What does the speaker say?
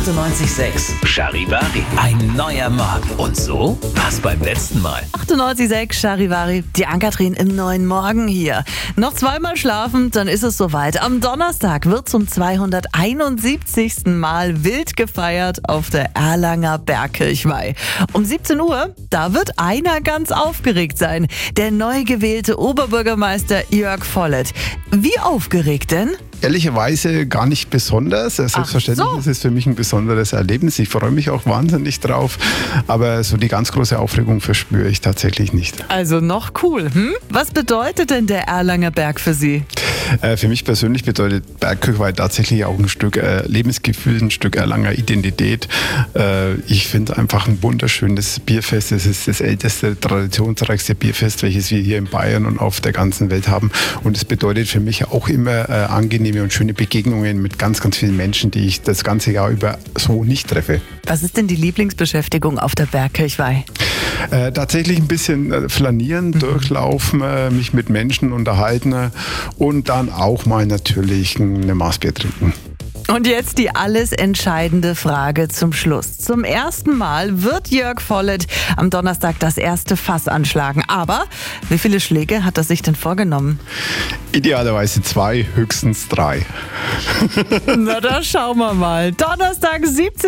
98,6 Charivari. Ein neuer Morgen. Und so war's beim letzten Mal. 98,6 Charivari, die Ann-Kathrin im neuen Morgen hier. Noch zweimal schlafen, dann ist es soweit. Am Donnerstag wird zum 271. Mal wild gefeiert auf der Erlanger Bergkirchweih. Um 17 Uhr, da wird einer ganz aufgeregt sein. Der neu gewählte Oberbürgermeister Jörg Vollert. Wie aufgeregt denn? Ehrlicherweise gar nicht besonders. Selbstverständlich ist es für mich ein besonderes Erlebnis. Ich freue mich auch wahnsinnig drauf. Aber so die ganz große Aufregung verspüre ich tatsächlich nicht. Also noch cool, hm? Was bedeutet denn der Erlanger Berg für Sie? Für mich persönlich bedeutet Bergkirchweih tatsächlich auch ein Stück Lebensgefühl, ein Stück Erlanger Identität. Ich finde einfach ein wunderschönes Bierfest. Es ist das älteste, traditionsreichste Bierfest, welches wir hier in Bayern und auf der ganzen Welt haben. Und es bedeutet für mich auch immer angenehme und schöne Begegnungen mit ganz, ganz vielen Menschen, die ich das ganze Jahr über so nicht treffe. Was ist denn die Lieblingsbeschäftigung auf der Bergkirchweih? Tatsächlich ein bisschen flanieren, durchlaufen, mich mit Menschen unterhalten und dann auch mal natürlich eine Maßbier trinken. Und jetzt die alles entscheidende Frage zum Schluss. Zum ersten Mal wird Jörg Vollert am Donnerstag das erste Fass anschlagen. Aber wie viele Schläge hat er sich denn vorgenommen? Idealerweise 2, höchstens 3. Na, da schauen wir mal. Donnerstag 17